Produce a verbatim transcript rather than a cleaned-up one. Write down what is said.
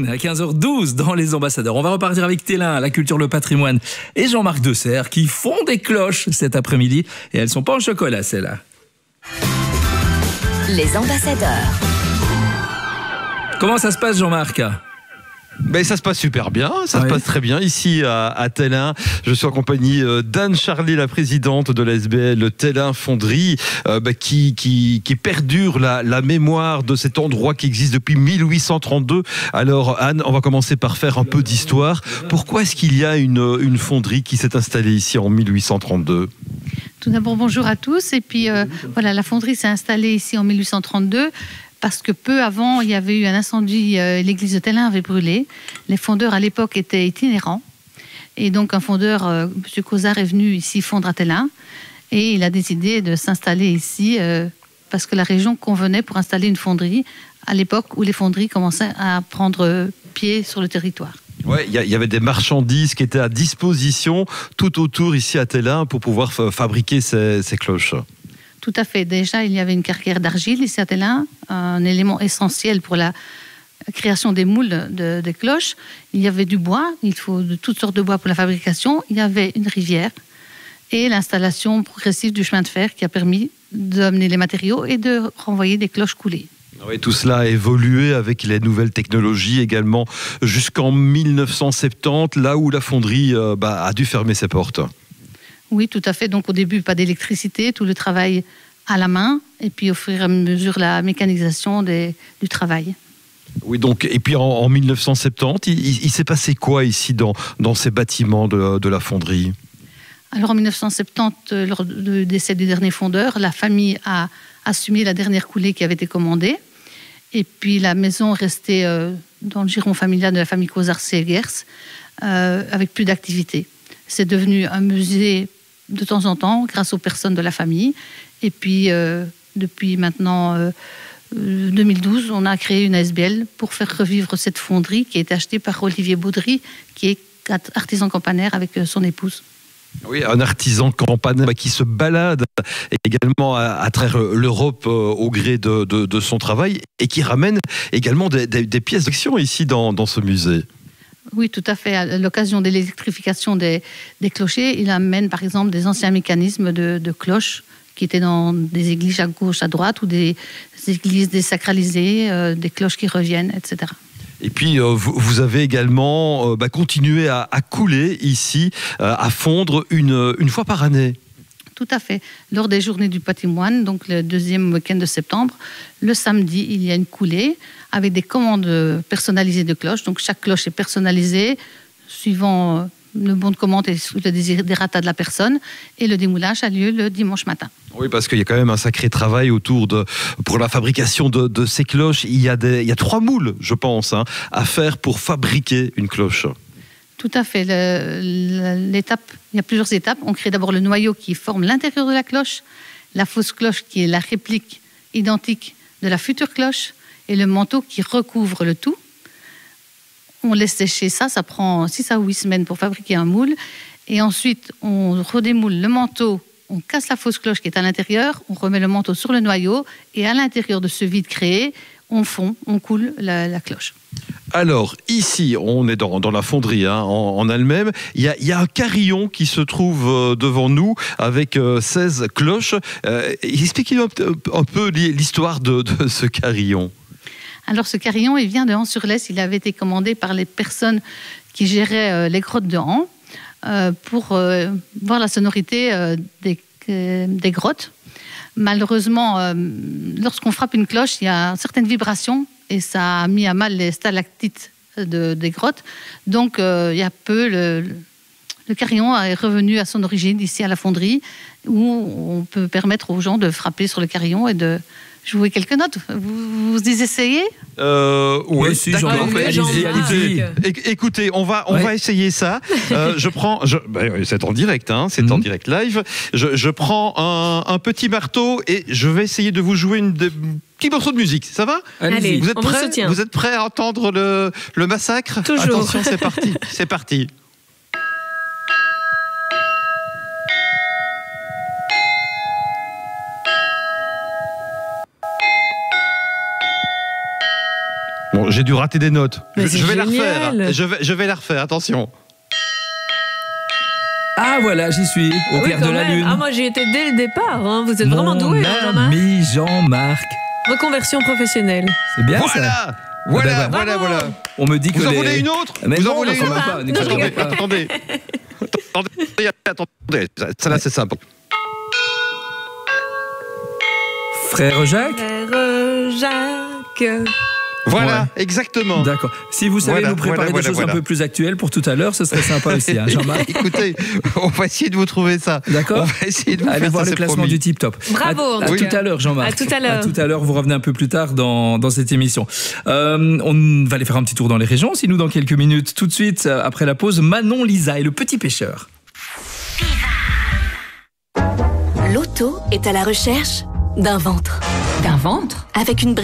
à quinze heures douze dans Les Ambassadeurs. On va repartir avec Télin, la culture, le patrimoine et Jean-Marc Deserre qui font des cloches cet après-midi. Et elles sont pas en chocolat, celles-là. Les Ambassadeurs. Comment ça se passe, Jean-Marc ? Ben, ça se passe super bien, ça ouais. se passe très bien ici à, à Télin. Je suis en compagnie d'Anne Charlet, la présidente de l'A S B L Télin Fonderie, euh, ben, qui, qui, qui perdure la, la mémoire de cet endroit qui existe depuis mille huit cent trente-deux. Alors Anne, on va commencer par faire un peu d'histoire. Pourquoi est-ce qu'il y a une, une fonderie qui s'est installée ici en mille huit cent trente-deux ? Tout d'abord, bonjour à tous. Et puis euh, voilà, la fonderie s'est installée ici en mille huit cent trente-deux. Parce que peu avant, il y avait eu un incendie, euh, l'église de Télin avait brûlé. Les fondeurs à l'époque étaient itinérants. Et donc un fondeur, euh, M. Cozard, est venu ici fondre à Télin. Et il a décidé de s'installer ici euh, parce que la région convenait pour installer une fonderie à l'époque où les fonderies commençaient à prendre pied sur le territoire. Ouais, il y, y avait des marchandises qui étaient à disposition tout autour ici à Télin pour pouvoir f- fabriquer ces, ces cloches. Tout à fait. Déjà, il y avait une carrière d'argile ici à Télin, un élément essentiel pour la création des moules de, des cloches. Il y avait du bois, il faut de toutes sortes de bois pour la fabrication. Il y avait une rivière et l'installation progressive du chemin de fer qui a permis d'amener les matériaux et de renvoyer des cloches coulées. Oui, tout cela a évolué avec les nouvelles technologies également jusqu'en mille neuf cent soixante-dix, là où la fonderie euh, bah, a dû fermer ses portes. Oui, tout à fait. Donc au début, pas d'électricité, tout le travail à la main, et puis au fur et à mesure, la mécanisation des, du travail. Oui, donc, et puis en, en mille neuf cent soixante-dix, il, il, il s'est passé quoi ici dans, dans ces bâtiments de, de la fonderie ? Alors en mille neuf cent soixante-dix, lors du décès du dernier fondeur, la famille a assumé la dernière coulée qui avait été commandée, et puis la maison restait euh, dans le giron familial de la famille Cozard-Segers, euh, avec plus d'activité. C'est devenu un musée de temps en temps, grâce aux personnes de la famille. Et puis, euh, depuis maintenant euh, deux mille douze, on a créé une A S B L pour faire revivre cette fonderie qui a été achetée par Olivier Baudry, qui est artisan campanaire avec son épouse. Oui, un artisan campanaire qui se balade également à, à travers l'Europe euh, au gré de, de, de son travail et qui ramène également des, des, des pièces d'action ici dans, dans ce musée. Oui, tout à fait. À l'occasion de l'électrification des, des clochers, il amène par exemple des anciens mécanismes de, de cloches qui étaient dans des églises à gauche, à droite, ou des églises désacralisées, euh, des cloches qui reviennent, et cetera. Et puis, euh, vous, vous avez également euh, bah, continué à, à couler ici, euh, à fondre une, une fois par année. Tout à fait. Lors des journées du patrimoine, donc le deuxième week-end de septembre, le samedi, il y a une coulée avec des commandes personnalisées de cloches. Donc chaque cloche est personnalisée suivant le bon de commande et le désirata de la personne. Et le démoulage a lieu le dimanche matin. Oui, parce qu'il y a quand même un sacré travail autour de, pour la fabrication de, de ces cloches. Il y a, des, il y a trois moules, je pense, hein, à faire pour fabriquer une cloche. Tout à fait. Le, l'étape, il y a plusieurs étapes. On crée d'abord le noyau qui forme l'intérieur de la cloche, la fausse cloche qui est la réplique identique de la future cloche et le manteau qui recouvre le tout. On laisse sécher ça, ça prend six à huit semaines pour fabriquer un moule. Et ensuite, on redémoule le manteau, on casse la fausse cloche qui est à l'intérieur, on remet le manteau sur le noyau et à l'intérieur de ce vide créé, on fond, on coule la, la cloche. Alors, ici, on est dans, dans la fonderie hein, en, en elle-même. Il y, a, il y a un carillon qui se trouve euh, devant nous avec euh, seize cloches. Euh, expliquez-nous un, un peu l'histoire de, de ce carillon. Alors, ce carillon, il vient de Hans-sur-Lesse. Il avait été commandé par les personnes qui géraient euh, les grottes de Han euh, pour euh, voir la sonorité euh, des, euh, des grottes. Malheureusement, euh, lorsqu'on frappe une cloche, il y a certaines vibrations et ça a mis à mal les stalactites de, des grottes. Donc, euh, il y a peu, le, le carillon est revenu à son origine, ici à la fonderie, où on peut permettre aux gens de frapper sur le carillon et de jouer quelques notes. Vous, vous y essayez ? Euh, ouais, oui, si, d'accord. Jean-Marc, allez-y, allez-y. Écoutez, écoutez, on va, on ouais. va essayer ça. Euh, je prends, je, ben, c'est en direct, hein, c'est mm-hmm. en direct live. Je, je prends un, un petit marteau et je vais essayer de vous jouer une de, petit morceau de musique. Ça va ? Allez, vous êtes on prêts ? vous soutient. Vous êtes prêts à entendre le, le massacre ? Toujours. Attention, c'est parti. C'est parti. Bon, j'ai dû rater des notes. Mais Je, c'est je vais la refaire. génial. hein. Je vais, je vais la refaire. Attention. Ah voilà, j'y suis, au Oui, clair quand de la même. lune. Ah, moi, j'y étais dès le départ. Hein. Vous êtes vraiment Mon doué, hein, Jean-Marc. ami Jean-Marc. Reconversion professionnelle. C'est bien ça. Voilà. Voilà, Ah ben, voilà, bravo. voilà. On me dit que Vous en les... voulez une autre Mais Vous non, en voulez on une s'en autre va pas, ne Non, vous inquiétez Attendez, pas. attendez. Attendez, attendez. Ça là, c'est simple. Frère Jacques. Frère Jacques. Voilà, Ouais. exactement. D'accord. Si vous savez Voilà, nous préparer voilà, des voilà, choses voilà. un peu plus actuelles pour tout à l'heure, ce serait sympa aussi, hein, Jean-Marc. Écoutez, on va essayer de vous trouver ça. D'accord. On va essayer de vous Allez faire voir ça, le c'est classement promis. du Tip Top. Bravo, À, en à tout tout cas. à l'heure, Jean-Marc. À tout à l'heure. À tout à l'heure. Vous revenez un peu plus tard dans, dans cette émission. Euh, on va aller faire un petit tour dans les régions. Si nous, dans quelques minutes, tout de suite, euh, après la pause, Manon Lisa et le petit pêcheur. L'auto est à la recherche d'un ventre. D'un ventre ? Avec une